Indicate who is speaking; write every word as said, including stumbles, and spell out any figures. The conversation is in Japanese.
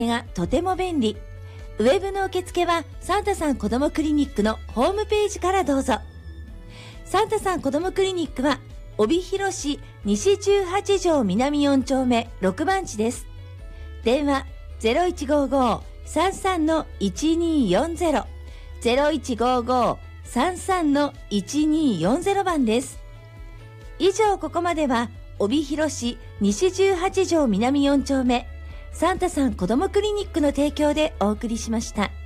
Speaker 1: がとても便利。ウェブの受付はサンタさん子どもクリニックのホームページからどうぞ。サンタさん子どもクリニックは帯広市西じゅうはち条南よん丁目ろく番地です。電話 ゼロいちごーごーさんさんのいちにーよんゼロ ゼロいちごーごーさんさんのいちにーよんゼロ番です。以上、ここまでは帯広市西じゅうはち条南よん丁目サンタさん子どもクリニックの提供でお送りしました。